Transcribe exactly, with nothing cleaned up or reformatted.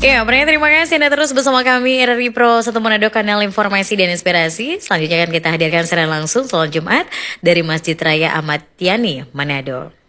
Ya, Pria, terima kasih Anda terus bersama kami R R I Pro satu Manado, kanal informasi dan inspirasi. Selanjutnya akan kita hadirkan secara langsung sholat Jumat dari Masjid Raya Ahmad Yani, Manado.